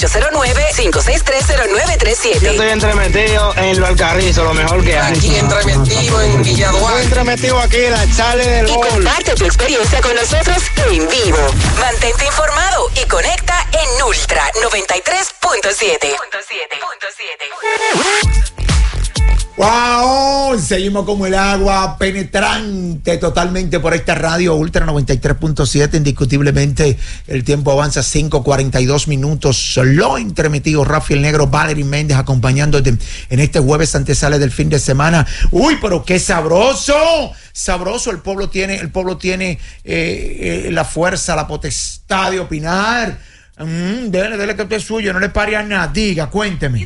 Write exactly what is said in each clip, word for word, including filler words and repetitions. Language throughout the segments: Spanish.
ocho cero nueve, cinco seis tres, cero nueve tres siete. Yo estoy entremetido en el Alcarrizo, lo mejor que hay. Aquí entremetido en Villaduán. Estoy entremetido aquí en la Chale del Y Gol. comparte tu experiencia con nosotros en vivo. Mantente informado y conecta en Ultra noventa y tres punto siete. ¡Wow! Seguimos como el agua, penetrante totalmente por esta radio Ultra noventa y tres punto siete. Indiscutiblemente el tiempo avanza, cinco cuarenta y dos minutos. Lo entremetido, Rafael Negro, Valerie Méndez acompañándote en este jueves antesala del fin de semana. ¡Uy, pero qué sabroso! Sabroso, el pueblo tiene, el pueblo tiene eh, eh, la fuerza, la potestad de opinar. Mm, dele, dele que usted es suyo, no le pare a nada. Diga, cuénteme.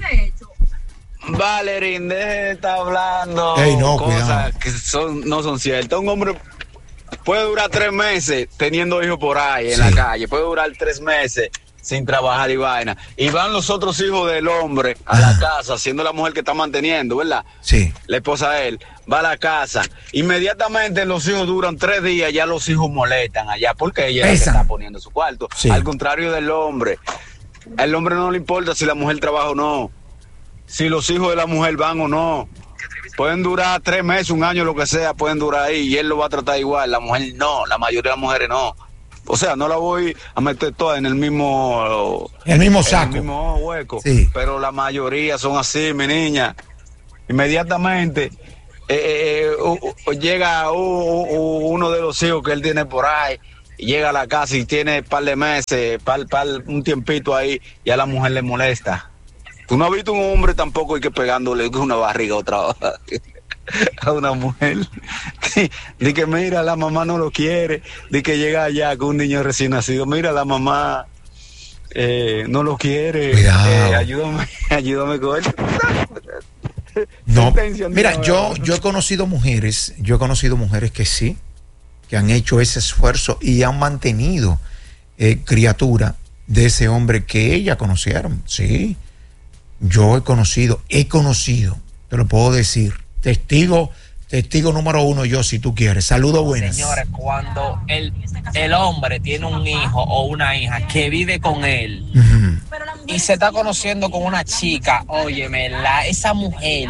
Valerín, deje de estar hablando Ey, no, cosas cuidado. que son, no son ciertas. Un hombre puede durar tres meses teniendo hijos por ahí en Sí. la calle, puede durar tres meses sin trabajar y vaina. Y van los otros hijos del hombre a la casa, siendo la mujer que está manteniendo, ¿verdad? Sí. La esposa de él va a la casa. Inmediatamente los hijos duran tres días, ya los hijos molestan allá porque ella es la que Pesan. está poniendo su cuarto. Sí. Al contrario del hombre, al hombre no le importa si la mujer trabaja o no, si los hijos de la mujer van o no. Pueden durar tres meses, un año, lo que sea, pueden durar ahí y él lo va a tratar igual. La mujer no, la mayoría de las mujeres no. O sea, no la voy a meter todas en el mismo... El mismo en saco. el mismo hueco. Sí. Pero la mayoría son así, mi niña. Inmediatamente eh, eh, uh, uh, llega uh, uh, uno de los hijos que él tiene por ahí, y llega a la casa y tiene un par de meses, par, par, un tiempito ahí, y a la mujer le molesta. Tú no has visto un hombre tampoco y que pegándole una barriga otra vez a una mujer. Dice que mira, la mamá no lo quiere. Dice que llega allá con un niño recién nacido. Mira, la mamá eh, no lo quiere. Cuidado. Eh, ayúdame, ayúdame con él. No, Sentencia, mira, no, yo, no. yo he conocido mujeres, yo he conocido mujeres que sí, que han hecho ese esfuerzo y han mantenido eh, criatura de ese hombre que ella conocieron, sí. Yo he conocido, he conocido, te lo puedo decir, testigo, testigo número uno yo, si tú quieres. Saludos, buenas. Señores, cuando el, el hombre tiene un hijo o una hija que vive con él Ujú. y se está conociendo con una chica, óyeme, la, esa mujer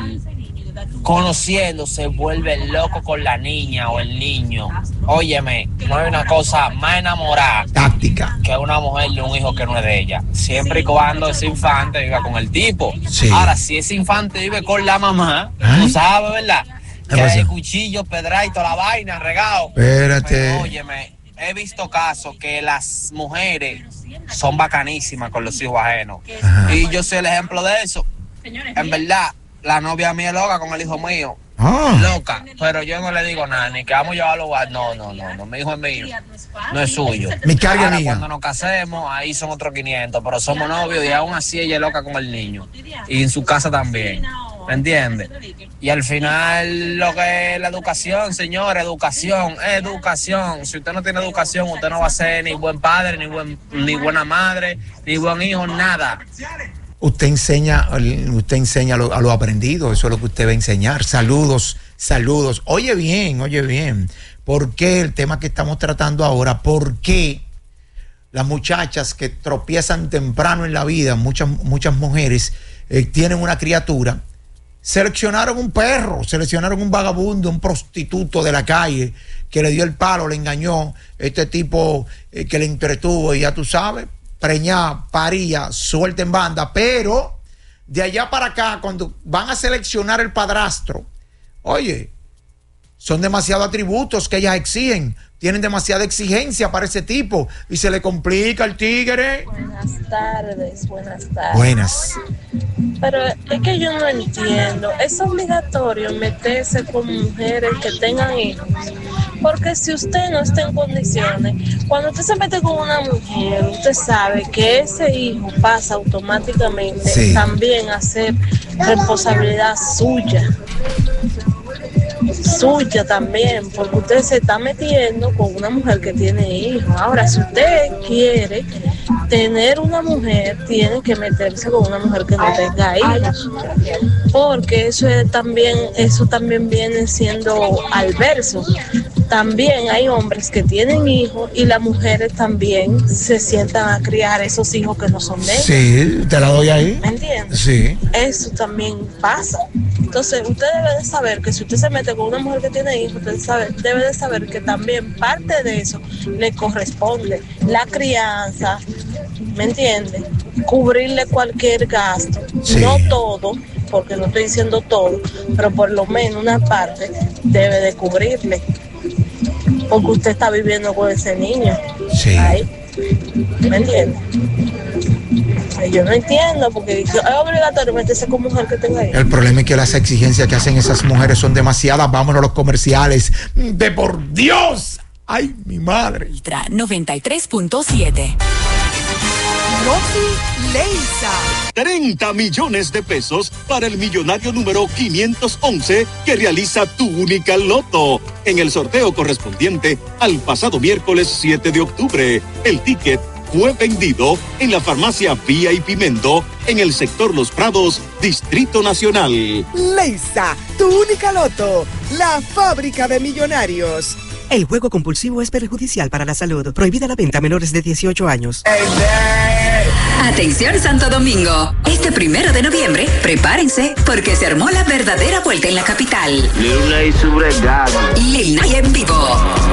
conociendo se vuelve loco con la niña o el niño. Óyeme, no hay una cosa más enamorada Táctica. que una mujer de un hijo que no es de ella, siempre y cuando ese infante viva con el tipo. Sí. Ahora, si ese infante vive con la mamá, Ay. tú sabes, ¿verdad? ¿Qué Que pasa? hay cuchillo, pedra y toda la vaina, regado. Espérate. Pero, óyeme, he visto casos que las mujeres son bacanísimas con los hijos ajenos. Ajá. Y yo soy el ejemplo de eso. En verdad, la novia mía es loca con el hijo mío. Ah, Loca, pero yo no le digo nada, ni que vamos a llevarlo a... No, no, no, no, mi hijo es mío, no es suyo. Mi carga Ahora, mía. cuando nos casemos, ahí son otros quinientos, pero somos novios y aún así ella es loca con el niño. Y en su casa también, ¿me entiendes? Y al final lo que es la educación, señor, educación, educación. Si usted no tiene educación, usted no va a ser ni buen padre, ni, buen, ni buena madre, ni buen hijo, nada. usted enseña, usted enseña lo, a lo aprendido, eso es lo que usted va a enseñar. Saludos, saludos. Oye bien, oye bien. ¿Por qué el tema que estamos tratando ahora? ¿Por qué las muchachas que tropiezan temprano en la vida, muchas, muchas mujeres eh, tienen una criatura, seleccionaron un perro, seleccionaron un vagabundo, un prostituto de la calle que le dio el palo, le engañó, este tipo eh, que le entretuvo y ya tú sabes, preñá, paría, suelta en banda, pero de allá para acá, cuando van a seleccionar el padrastro, oye, son demasiados atributos que ellas exigen, tienen demasiada exigencia para ese tipo y se le complica al tigre. Buenas tardes, buenas tardes. Buenas. Pero es que yo no entiendo, es obligatorio meterse con mujeres que tengan hijos, porque si usted no está en condiciones, cuando usted se mete con una mujer, usted sabe que ese hijo pasa automáticamente Sí. también a ser responsabilidad suya. Suya también, porque usted se está metiendo con una mujer que tiene hijos. Ahora, si usted quiere tener una mujer, tiene que meterse con una mujer que no tenga hijos, porque eso es también, eso también viene siendo al verso. también hay hombres que tienen hijos y las mujeres también se sientan a criar esos hijos que no son de ellos. Sí, te la doy ahí. ¿Me entiendes? Sí. Eso también pasa. Entonces, usted debe de saber que si usted se mete con una mujer que tiene hijos, usted sabe, debe de saber que también parte de eso le corresponde. La crianza, ¿me entiende? Cubrirle cualquier gasto, Sí. no todo, porque no estoy diciendo todo, pero por lo menos una parte debe de cubrirle, porque usted está viviendo con ese niño. Sí. Ahí, ¿me entiende? Ay, yo no entiendo, porque es obligatorio meterse con mujer que tenga hijos. El problema es que las exigencias que hacen esas mujeres son demasiadas. Vámonos a los comerciales. ¡De por Dios! ¡Ay, mi madre! Ultra noventa y tres punto siete. Loki Leisa. treinta millones de pesos para el millonario número quinientos once que realiza Tu Única Loto en el sorteo correspondiente al pasado miércoles siete de octubre. El ticket fue vendido en la farmacia Vía y Pimento en el sector Los Prados, Distrito Nacional. Leisa, Tu Única Loto, la fábrica de millonarios. El juego compulsivo es perjudicial para la salud. Prohibida la venta a menores de dieciocho años. Atención Santo Domingo, este primero de noviembre, prepárense porque se armó la verdadera vuelta en la capital. Lil Nay su bregado. Lil Nay en vivo.